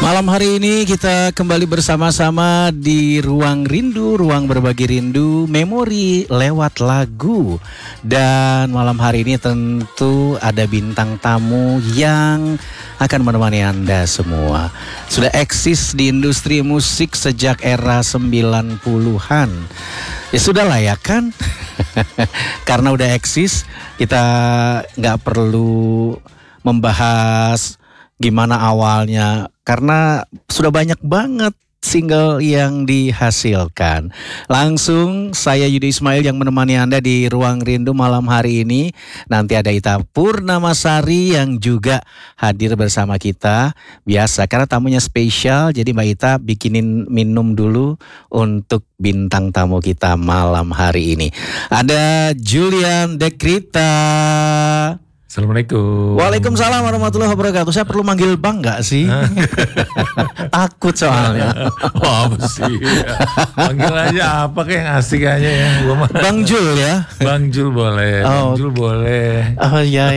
Malam hari ini kita kembali bersama-sama di Ruang Rindu, Ruang Berbagi Rindu, Memori lewat lagu. Dan malam hari ini tentu ada bintang tamu yang akan menemani Anda semua. Sudah eksis di industri musik sejak era 90-an. Ya sudahlah ya kan? Karena udah eksis, kita nggak perlu membahas gimana awalnya, karena sudah banyak banget single yang dihasilkan. Langsung saya Yudi Ismail yang menemani Anda di Ruang Rindu malam hari ini. Nanti ada Ita Purnamasari yang juga hadir bersama kita. Biasa karena tamunya spesial, jadi Mbak Ita bikinin minum dulu untuk bintang tamu kita malam hari ini. Ada Julian Dekrita. Assalamualaikum. Waalaikumsalam warahmatullahi wabarakatuh. Saya perlu manggil Bang nggak sih? Takut soalnya. Wah, sih. Panggil aja apa kayak yang asik aja ya. Bang Jul ya. Bang Jul boleh. Bang Jul boleh. Oh ya.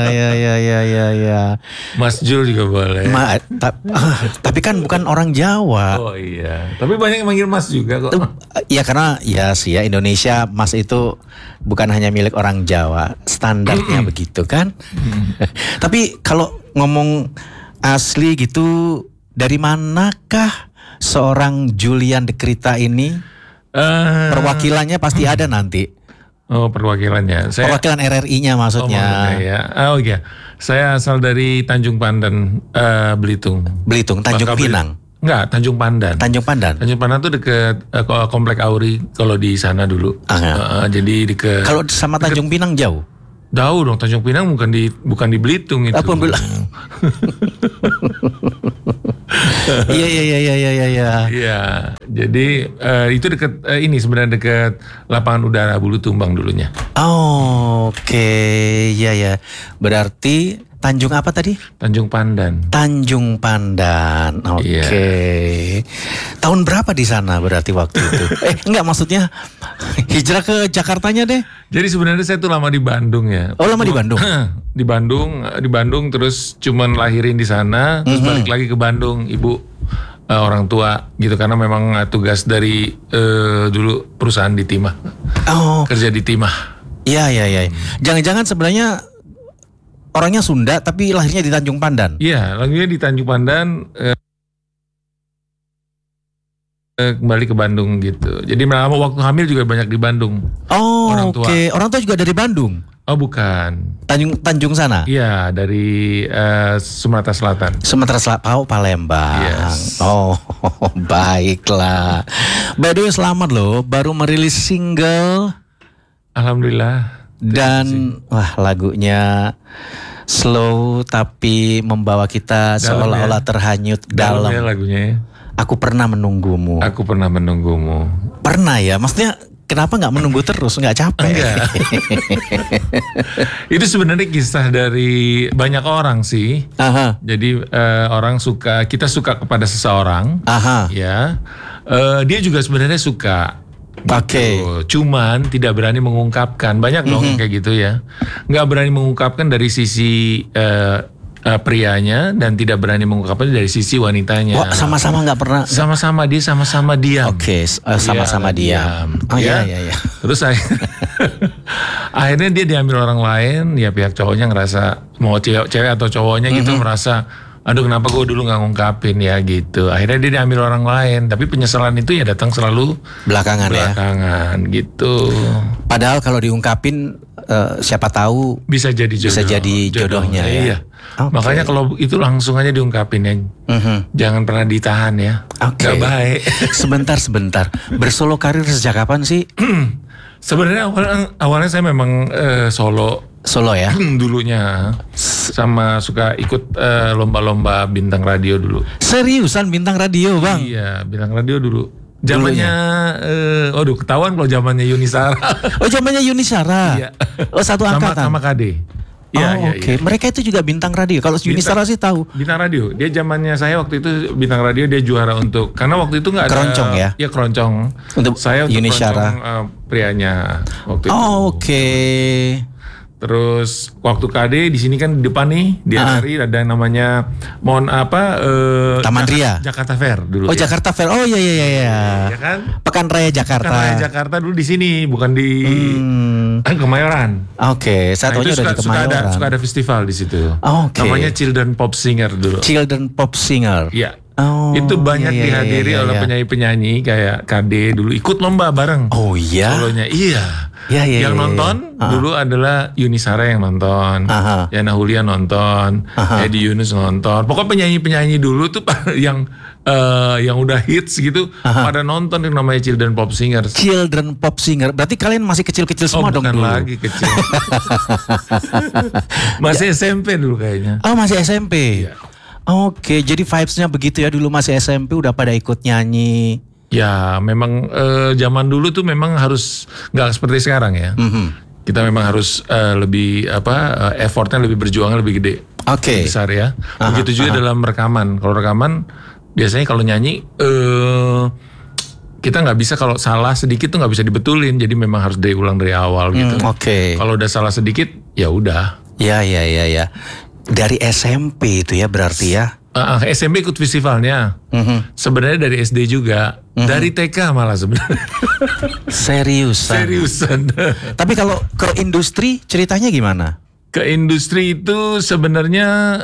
Mas Jul juga boleh. Tapi kan bukan orang Jawa. Oh iya. Tapi banyak yang manggil Mas juga kok. Ya karena ya sih ya, Indonesia Mas itu bukan hanya milik orang Jawa, standarnya begitu kan. Tapi kalau ngomong asli gitu, dari manakah seorang Julian Dekrita ini? Perwakilannya pasti ada nanti. Oh, perwakilannya. Perwakilan RRI-nya maksudnya. Oh iya. Saya asal dari Tanjung Pandan, Belitung. Belitung, Tanjung Pinang. Enggak, Tanjung Pandan. Tanjung Pandan. Tanjung Pandan tuh deket Komplek Auri kalau di sana dulu. Jadi deket. Kalau sama Tanjung Pinang jauh? Jauh dong, Tanjung Pinang bukan di Belitung itu. Apa bilang? Iya. Iya. Jadi itu dekat ini sebenarnya dekat lapangan udara Bulu Tumbang dulunya. Oh, oke. Iya. Berarti Tanjung apa tadi? Tanjung Pandan. Tanjung Pandan. Oke. Iya. Tahun berapa di sana berarti waktu itu? Enggak, maksudnya hijrah ke Jakartanya deh. Jadi sebenarnya saya tuh lama di Bandung ya. Oh, lama di Bandung. Di Bandung terus cuman lahirin di sana, terus balik lagi ke Bandung, ibu orang tua gitu, karena memang tugas dari dulu perusahaan di Timah. Oh. Kerja di Timah. Iya. Jangan-jangan sebenarnya orangnya Sunda tapi lahirnya di Tanjung Pandan. Iya, lahirnya di Tanjung Pandan, kembali ke Bandung gitu. Jadi waktu hamil juga banyak di Bandung. Oh, oke. Orang tua juga dari Bandung? Oh, bukan. Tanjung sana? Iya, dari Sumatera Selatan. Sumatera Selatan, Palembang. Yes. Oh, baiklah. By the way, selamat loh, baru merilis single. Alhamdulillah. Dan lagunya slow tapi membawa kita seolah-olah terhanyut dalam. Lagunya. Aku pernah menunggumu. Aku pernah menunggumu. Pernah ya, maksudnya kenapa nggak menunggu terus, nggak capek? Enggak. Itu sebenarnya kisah dari banyak orang sih. Aha. Jadi kita suka kepada seseorang. Aha. Ya, dia juga sebenarnya suka. Oke. Cuman tidak berani mengungkapkan. Banyak dong kayak gitu ya. Nggak berani mengungkapkan dari sisi prianya dan tidak berani mengungkapkan dari sisi wanitanya. Wah, sama-sama nggak pernah. Sama-sama diam. Oke, sama-sama diam. Oh iya. Terus akhirnya dia diambil orang lain. Ya pihak cowoknya ngerasa, mau cewek atau cowoknya gitu merasa, aduh kenapa gue dulu nggak ngungkapin ya gitu. Akhirnya dia diambil orang lain. Tapi penyesalan itu ya datang selalu belakangan gitu. Padahal kalau diungkapin siapa tahu bisa jadi jodohnya ya. Iya. Okay. Makanya kalau itu langsung aja diungkapin ya. Jangan pernah ditahan ya. Gak baik. Sebentar. Bersolo karir sejak kapan sih? Sebenarnya awalnya saya memang solo ya dulunya, sama suka ikut lomba-lomba bintang radio dulu. Seriusan bintang radio, Bang? Iya, bintang radio dulu. Zamannya ketahuan kalau zamannya Yunisara. Oh, zamannya Yunisara. Iya. Oh, satu angkatan. Sama KD. Iya, oke. Mereka itu juga bintang radio. Kalau Yunisara sih tahu. Bintang radio. Dia zamannya saya waktu itu bintang radio, dia juara karena waktu itu nggak ada keroncong ya. Iya, keroncong. Untuk saya Yunisara. Keroncong prianya waktu itu. Oh, oke. Terus waktu KD di sini kan di depan nih di Ari ada yang namanya Taman Ria. Jakarta Fair dulu. Oh, Jakarta Fair. Oh iya. Ya kan? Pekan Raya Jakarta. Pekan Raya Jakarta dulu di sini, bukan di Kemayoran. Oke, satunya udah di Kemayoran. Suka ada festival di situ. Oke. Namanya Children Pop Singer dulu. Children Pop Singer. Iya. Oh, itu banyak dihadiri oleh iya. penyanyi-penyanyi kayak KD dulu ikut lomba bareng. Oh iya. Solonya iya. Yang nonton dulu adalah Yunisara yang nonton, Yana Hulia nonton, Edi Yunus nonton. Pokoknya penyanyi-penyanyi dulu tuh yang udah hits gitu pada nonton yang namanya Children Pop Singer. Children Pop Singer. Berarti kalian masih kecil-kecil semua dong dulu. Bukan lagi kecil. Masih SMP dulu kayaknya. Oh, masih SMP. Iya. Oke, jadi vibes-nya begitu ya, dulu masih SMP udah pada ikut nyanyi. Ya memang zaman dulu tuh memang harus nggak seperti sekarang ya. Kita memang harus lebih effortnya lebih berjuangnya lebih gede, Oke. besar ya. Begitu juga dalam rekaman. Kalau rekaman biasanya kalau nyanyi kita nggak bisa, kalau salah sedikit tuh nggak bisa dibetulin. Jadi memang harus diulang dari awal gitu. Oke. Kalau udah salah sedikit ya udah. Ya. Dari SMP itu ya berarti ya. SMP ikut festivalnya. Sebenarnya dari SD juga. Dari TK malah sebenarnya. Seriusan. Tapi kalau ke industri ceritanya gimana? Ke industri itu sebenarnya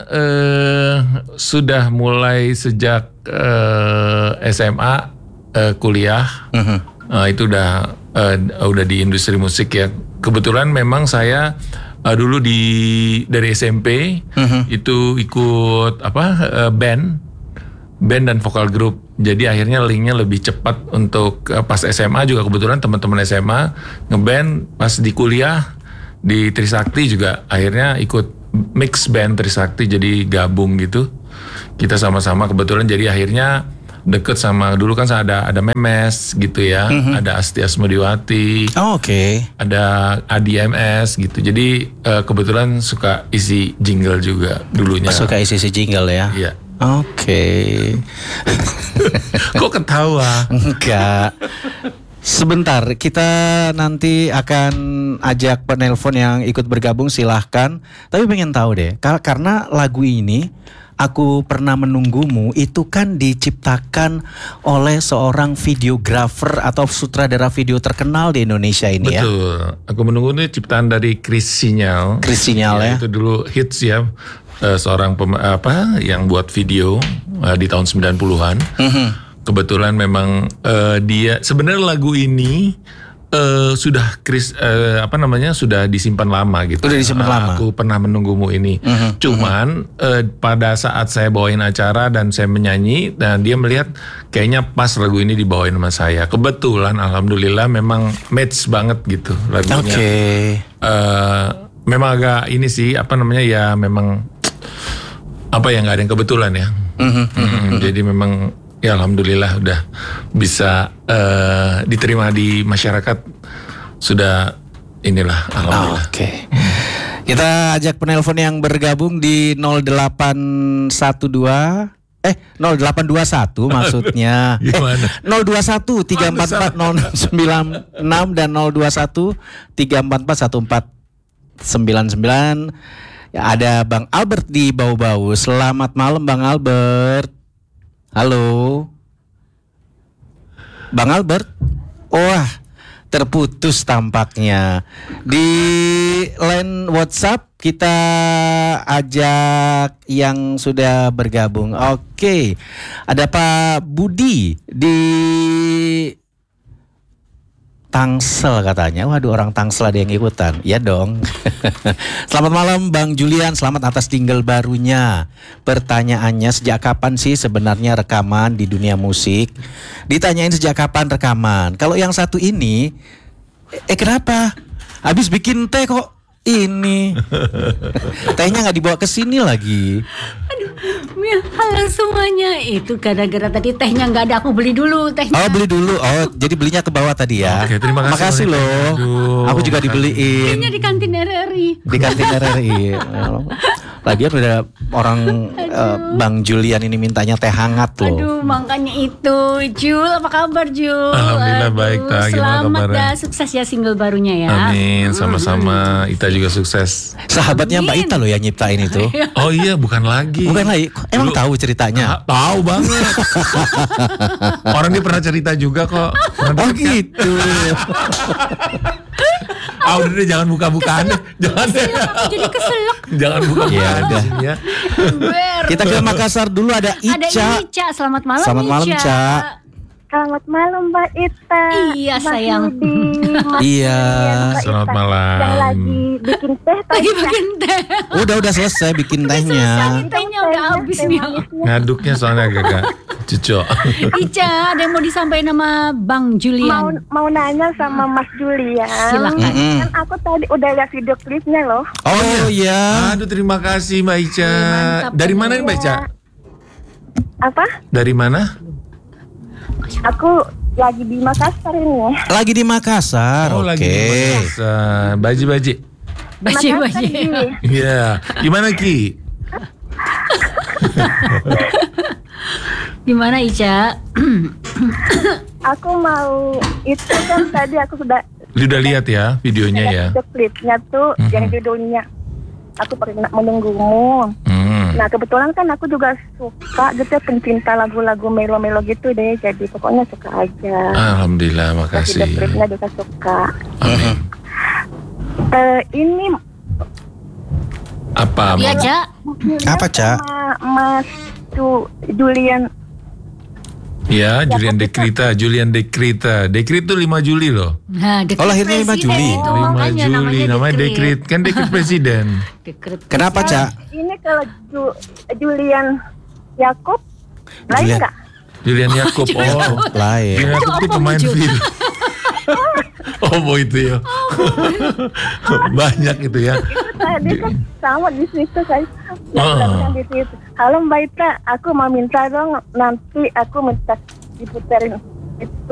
sudah mulai sejak SMA, kuliah. Itu udah di industri musik ya. Kebetulan memang saya dulu dari SMP itu ikut band dan vokal grup. Jadi akhirnya linknya lebih cepat untuk pas SMA juga kebetulan teman-teman SMA ngeband. Pas di kuliah di Trisakti juga akhirnya ikut mix band Trisakti, jadi gabung gitu. Kita sama-sama kebetulan jadi akhirnya deket sama, dulu kan ada Memes gitu ya, ada Asti Asmodiwati, ada Adi MS gitu. Jadi kebetulan suka isi jingle juga dulunya. Suka isi jingle ya? Iya. Oke. Kok ketawa? Enggak. Sebentar, kita nanti akan ajak penelpon yang ikut bergabung, silahkan. Tapi pengen tahu deh, karena lagu ini Aku Pernah Menunggumu itu kan diciptakan oleh seorang videografer atau sutradara video terkenal di Indonesia ini. Betul. Ya. Aku Menunggu ini ciptaan dari Chris Sinyal. Ya. Itu dulu hits ya. Seorang yang buat video di tahun 90-an. Kebetulan memang dia sebenarnya lagu ini sudah sudah disimpan lama gitu. Udah disimpan lama. Aku Pernah Menunggumu ini. Cuman pada saat saya bawain acara dan saya menyanyi, dan dia melihat kayaknya pas lagu ini dibawain sama saya. Kebetulan alhamdulillah memang match banget gitu lagunya. Memang agak ini sih ya memang nggak ada yang kebetulan ya. Jadi memang ya alhamdulillah udah bisa diterima di masyarakat, sudah inilah alhamdulillah. Kita ajak penelpon yang bergabung di 0812 0821 maksudnya. 021 344 096 dan 021 344 1499. Ya, ada Bang Albert di Bau-Bau. Selamat malam Bang Albert. Halo, Bang Albert. Wah, terputus tampaknya. Di line WhatsApp kita ajak yang sudah bergabung. Oke, ada Pak Budi di Tangsel katanya. Waduh, orang Tangsel ada yang ikutan. Ya dong. Selamat malam Bang Julian, selamat atas single barunya. Pertanyaannya, sejak kapan sih sebenarnya rekaman di dunia musik? Ditanyain sejak kapan rekaman. Kalau yang satu ini, kenapa? Habis bikin teh kok ini. Tehnya nggak dibawa ke sini lagi. Halo semuanya, itu gara-gara tadi tehnya nggak ada, aku beli dulu tehnya. Oh, beli dulu. Oh, jadi belinya ke bawah tadi ya. Oke, terima kasih. Makasih loh. Aku juga dibeliin. Belinya di kantin RRI. Di kantin RRI. Lagian udah orang Bang Julian ini mintanya teh hangat loh. Aduh, makanya itu. Jul, apa kabar Jul? Alhamdulillah baik, Ta. Gimana Selamat kabarnya? dah, sukses ya single barunya ya. Amin, sama-sama. Ita juga sukses. Sahabatnya Mbak Ita loh yang nyiptain itu. Oh iya, bukan lagi. Bukan lagi. Emang Dulu- tahu ceritanya? Tahu banget. Orang dia pernah cerita juga kok. Pernah Oh deket kan? gitu. Udah deh, jangan buka-bukaan deh. Jangan deh. Aku jadi keselak. Jangan Iya, buka-bukaan di udah. sini ya. Kita ke Makassar dulu ada Ada Ica. Ica, selamat malam Selamat malam, Ica. Ca. Selamat malam Mbak Ita. Iya, Mas sayang. Yudi, Mas Iya. Julian, Mbak Selamat Ita. malam. Yang lagi bikin teh Lagi tadi, bikin teh. Udah selesai bikin tehnya. Tehnya udah habis teh nih. manisnya. Ngaduknya soalnya agak cucok. Ica, ada yang mau disampaikan sama Bang Julian? Mau nanya sama Mas Julian. Silakan. Mm-mm. Kan aku tadi udah lihat video klipnya loh. Oh iya. Aduh, terima kasih Mbak Ica. Mantap. Dari mana nih Mbak Ica? Apa? Dari mana? Aku lagi di Makassar ini. Lagi di Makassar. Oh, Oke. lagi di Makassar. Baji-baji. Makassar, Baji-baji. Ki. Iya. Gimana Ki? Gimana Ica? Aku mau itu kan tadi aku sudah Udah lihat ya videonya ya. lihat video klipnya tuh yang judulnya Aku Pernah Menunggumu. Nah kebetulan kan aku juga suka gitu pencinta lagu-lagu melo-melo gitu deh. Jadi pokoknya suka aja. Alhamdulillah, Video makasih. klipnya juga suka. Amin. Ini Apa? Iya Mama? Ca. Apa, Ca? sama Mas Julian. Ya, Julian Dekrita. Dekrit tuh 5 Juli loh. Nah, dekret Oh, lahirnya 5 presiden Juli. itu, 5 makanya Juli namanya Dekrit. Kan Dekrit presiden. Dekret Kenapa, Ca? Ini kalau Julian Yakob lain Julian. nggak? Julian Yakob. Oh, Lain. Julian Yakob tuh Apa pemain muncul? film. Oh, mau itu ya. Banyak itu ya. Tadi kan sama di situ saya. Ah. Di situ. Halo Mbak Ita, aku mau minta dong nanti aku minta diputerin itu